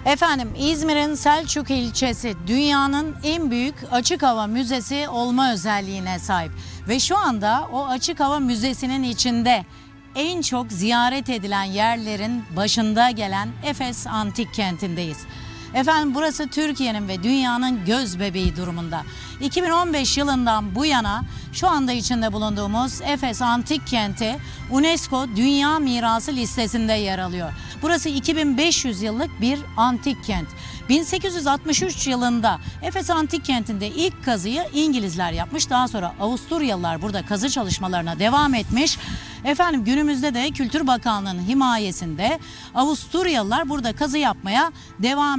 Efendim, İzmir'in Selçuk ilçesi dünyanın en büyük açık hava müzesi olma özelliğine sahip. Ve şu anda o açık hava müzesinin içinde en çok ziyaret edilen yerlerin başında gelen Efes Antik Kenti'ndeyiz. Efendim, burası Türkiye'nin ve dünyanın göz bebeği durumunda. 2015 yılından bu yana şu anda içinde bulunduğumuz Efes Antik Kenti UNESCO Dünya Mirası listesinde yer alıyor. Burası 2500 yıllık bir antik kent. 1863 yılında Efes Antik Kenti'nde ilk kazıyı İngilizler yapmış. Daha sonra Avusturyalılar burada kazı çalışmalarına devam etmiş. Efendim, günümüzde de Kültür Bakanlığı'nın himayesinde Avusturyalılar burada kazı yapmaya devam